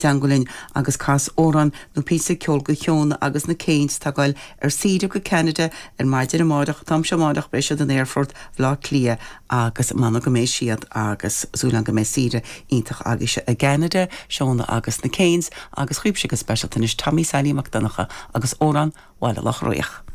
Deangolinn agus cas óran nó písa ceol go cheonna agus na céins tágáil síidir go Canada maidir amádach tam semádach breise an Airfort bhlá clia agus mana go mééis siad agus súlan go mé síre ítach agus a Canada seónna agus na céins agus chuúbse go specialtanis Tommy Sally McDonagha agus óran bhile lech roiach.